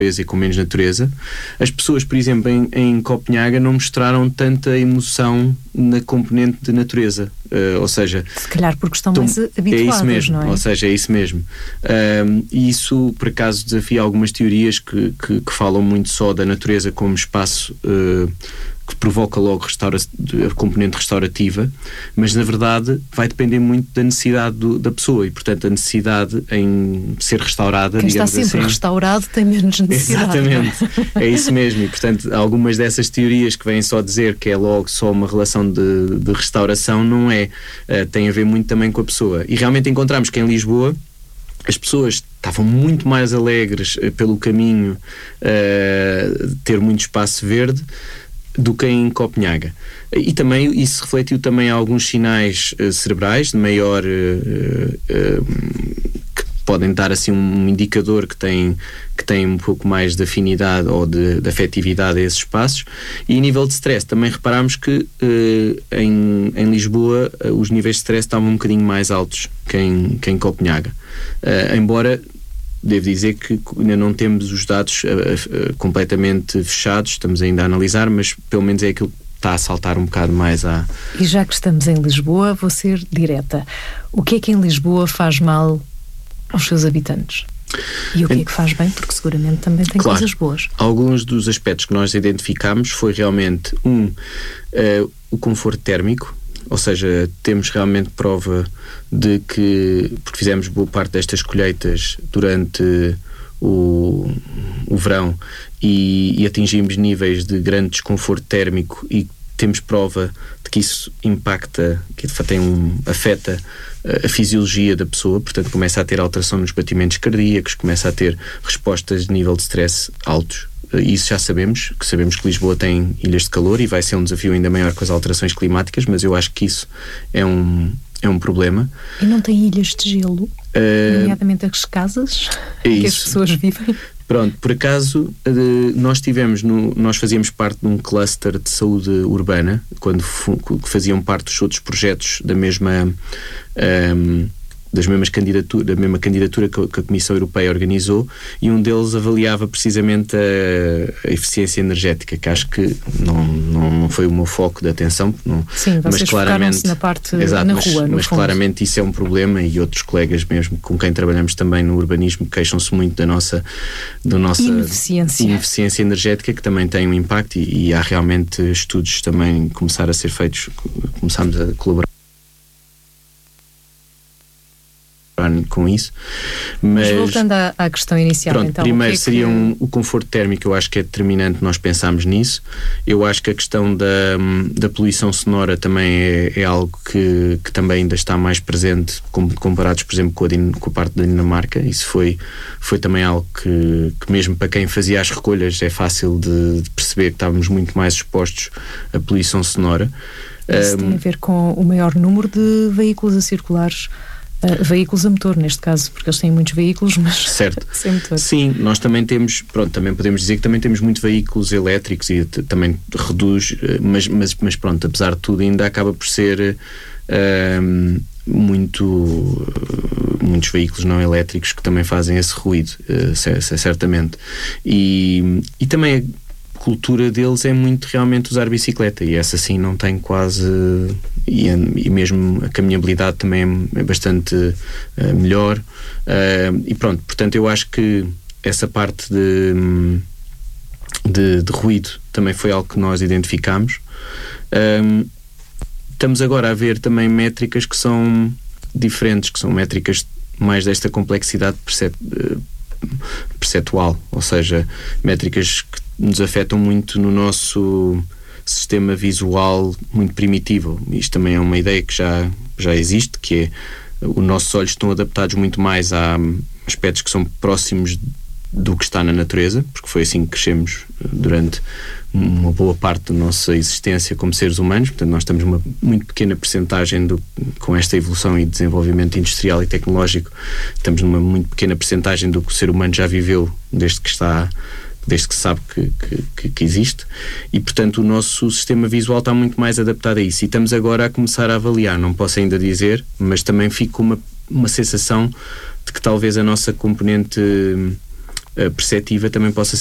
e com menos natureza. As pessoas, por exemplo, em Copenhaga não mostraram tanta emoção na componente de natureza, ou seja... Se calhar porque estão mais habituados, é isso mesmo, não é? Ou seja, é isso mesmo. E isso, por acaso, desafia algumas teorias que falam muito só da natureza como espaço que provoca logo a componente restaurativa, mas na verdade vai depender muito da necessidade da pessoa e, portanto, a necessidade em ser restaurada. Quem está sempre assim, restaurado tem menos necessidade. Exatamente, é isso mesmo. E, portanto, algumas dessas teorias que vêm só dizer que é logo só uma relação de restauração, não é. Tem a ver muito também com a pessoa. E realmente encontramos que em Lisboa as pessoas estavam muito mais alegres pelo caminho ter muito espaço verde do que em Copenhaga. E também isso refletiu também alguns sinais cerebrais de maior que podem dar assim um indicador que tem um pouco mais de afinidade ou de afetividade a esses espaços. E a nível de stress também reparámos que em Lisboa os níveis de stress estavam um bocadinho mais altos que em Copenhaga, embora devo dizer que ainda não temos os dados completamente fechados, estamos ainda a analisar, mas pelo menos é aquilo que está a saltar um bocado mais à... E já que estamos em Lisboa, vou ser direta. O que é que em Lisboa faz mal aos seus habitantes? E o que é que faz bem? Porque seguramente também tem coisas boas. Alguns dos aspectos que nós identificámos foi realmente o conforto térmico. Ou seja, temos realmente prova de que, porque fizemos boa parte destas colheitas durante o verão e atingimos níveis de grande desconforto térmico, e temos prova de que isso impacta, que de facto afeta a fisiologia da pessoa, portanto começa a ter alteração nos batimentos cardíacos, começa a ter respostas de nível de stress altos. Isso já sabemos que Lisboa tem ilhas de calor e vai ser um desafio ainda maior com as alterações climáticas, mas eu acho que isso é um problema. E não tem ilhas de gelo? Nomeadamente as casas que as pessoas vivem? Pronto, por acaso nós fazíamos parte de um cluster de saúde urbana, quando faziam parte dos outros projetos da mesma candidatura que a Comissão Europeia organizou, e um deles avaliava precisamente a eficiência energética, que acho que não foi o meu foco de atenção. Sim, vocês focaram-se na parte na rua, mas claramente isso é um problema, e outros colegas mesmo com quem trabalhamos também no urbanismo queixam-se muito da nossa ineficiência energética, que também tem um impacto, e há realmente estudos também começar a ser feitos, começámos a colaborar com isso. Mas voltando à questão inicial, pronto, então, primeiro seria o conforto térmico. Eu acho que é determinante nós pensarmos nisso. Eu acho que a questão da poluição sonora também é algo que também ainda está mais presente, comparados, por exemplo, com a parte da Dinamarca. Isso foi também algo que mesmo para quem fazia as recolhas é fácil de perceber que estávamos muito mais expostos à poluição sonora. Isso tem a ver com o maior número de veículos a circular, veículos a motor neste caso, porque eles têm muitos veículos, mas certo. sem motor. Sim, nós também temos, também podemos dizer que também temos muitos veículos elétricos, e também reduz, mas pronto, apesar de tudo ainda acaba por ser muitos veículos não elétricos que também fazem esse ruído, certamente. E também a cultura deles é muito realmente usar bicicleta, e essa sim não tem quase, e mesmo a caminhabilidade também é bastante melhor, e pronto, portanto eu acho que essa parte de ruído também foi algo que nós identificámos. Estamos agora a ver também métricas que são diferentes, que são métricas mais desta complexidade perceptual, ou seja, métricas que nos afetam muito no nosso sistema visual muito primitivo. Isto também é uma ideia que já existe, que é os nossos olhos estão adaptados muito mais a aspectos que são próximos do que está na natureza, porque foi assim que crescemos durante uma boa parte da nossa existência como seres humanos. Portanto, nós estamos numa muito pequena percentagem com esta evolução e desenvolvimento industrial e tecnológico, estamos numa muito pequena percentagem do que o ser humano já viveu desde que se sabe que existe, e portanto o nosso sistema visual está muito mais adaptado a isso, e estamos agora a começar a avaliar, não posso ainda dizer, mas também fico com uma sensação de que talvez a nossa componente perceptiva também possa